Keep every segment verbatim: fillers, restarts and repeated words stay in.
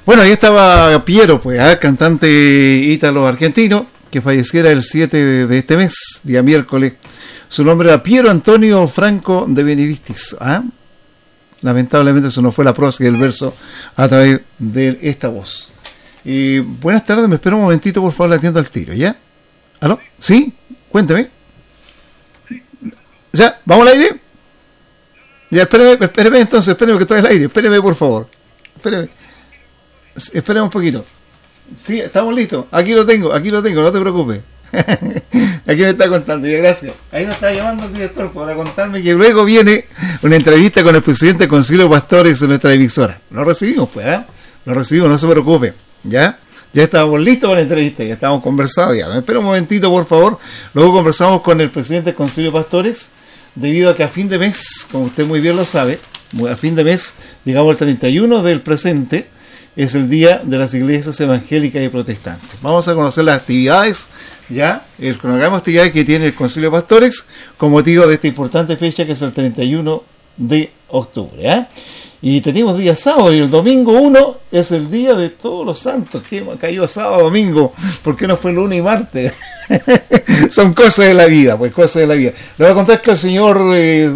Bueno, ahí estaba Piero, pues, ¿eh? Cantante ítalo-argentino, que falleciera el siete de, de este mes, día miércoles. Su nombre era Piero Antonio Franco de Benedictis. ¿Ah? Lamentablemente eso no fue la prosa y el verso a través de esta voz. Y buenas tardes, me espero un momentito, por favor, la atiendo al tiro, ¿ya? ¿Aló? ¿Sí? Cuénteme. ¿Ya? ¿Vamos al aire? Ya, espéreme, espéreme entonces, espéreme que estoy al aire, espéreme por favor. Espéreme. Espéreme un poquito. Sí, estamos listos. Aquí lo tengo, aquí lo tengo, no te preocupes. Aquí me está contando, ya, gracias. Ahí nos está llamando el director para contarme que luego viene una entrevista con el presidente del Concilio de Pastores en nuestra emisora. Lo recibimos, pues, ¿eh? Lo recibimos, no se preocupe. ¿Ya? Ya estábamos listos para la entrevista, ya estábamos conversados ya. Me espera un momentito, por favor. Luego conversamos con el presidente del Concilio de Pastores, debido a que a fin de mes, como usted muy bien lo sabe, a fin de mes, digamos el treinta y uno del presente, es el día de las iglesias evangélicas y protestantes. Vamos a conocer las actividades, ya, el cronograma de actividades que tiene el Concilio de Pastores con motivo de esta importante fecha que es el treinta y uno de octubre. ¿eh? Y tenemos día sábado y el domingo uno es el día de todos los santos. Que cayó sábado, domingo, ¿por qué no fue lunes y martes? Son cosas de la vida, pues cosas de la vida. Le voy a contar que el señor eh,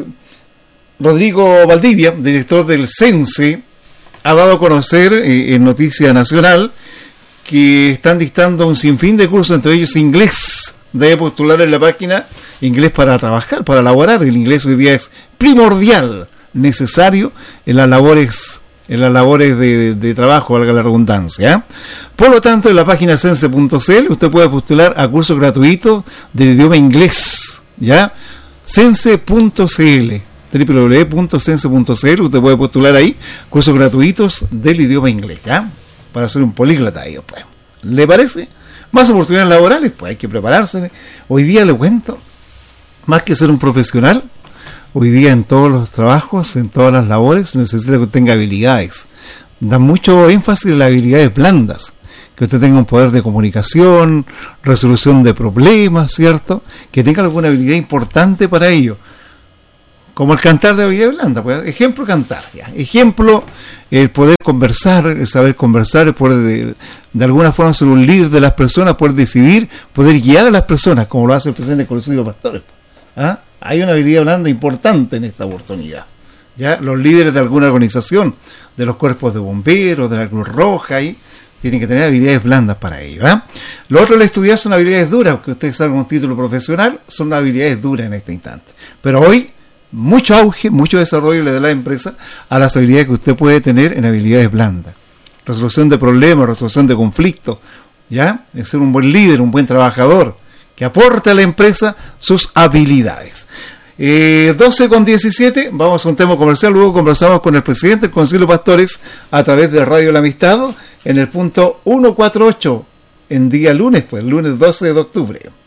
Rodrigo Valdivia, director del CENSE, ha dado a conocer eh, en Noticia Nacional que están dictando un sinfín de cursos, entre ellos inglés. Debe postular en la página inglés para trabajar, para laborar. El inglés hoy día es primordial, necesario en las labores, en las labores de, de trabajo, valga la redundancia. ¿eh? Por lo tanto, en la página cense punto c l usted puede postular a cursos gratuitos del idioma inglés. ¿Ya? cense punto c l doble u doble u doble u punto cense punto c l usted puede postular ahí cursos gratuitos del idioma inglés, ¿ya? Para ser un políglota ahí, pues. ¿Le parece? Más oportunidades laborales, pues hay que prepararse. Hoy día le cuento, más que ser un profesional, hoy día en todos los trabajos, en todas las labores, necesita que tenga habilidades. Da mucho énfasis en las habilidades blandas. Que usted tenga un poder de comunicación, resolución de problemas, ¿cierto? Que tenga alguna habilidad importante para ello. Como el cantar de habilidad blanda, pues, ejemplo cantar, ¿ya? Ejemplo el poder conversar, el saber conversar, el poder de, de alguna forma ser un líder de las personas, poder decidir, poder guiar a las personas, como lo hace el presidente del Concilio de Pastores. ¿Ah? Hay una habilidad blanda importante en esta oportunidad. ¿Ya? Los líderes de alguna organización, de los cuerpos de bomberos, de la Cruz Roja, y tienen que tener habilidades blandas para ello. ¿eh? Lo otro, el estudiar, son habilidades duras, porque ustedes saben, un título profesional son habilidades duras en este instante. Pero hoy, mucho auge, mucho desarrollo le da la empresa a las habilidades que usted puede tener en habilidades blandas. Resolución de problemas, resolución de conflictos, ¿ya? Es ser un buen líder, un buen trabajador, que aporte a la empresa sus habilidades. Eh, doce con diecisiete, vamos a un tema comercial, luego conversamos con el presidente del Concilio de Pastores a través de Radio El Amistad en el punto ciento cuarenta y ocho en día lunes, pues lunes doce de octubre.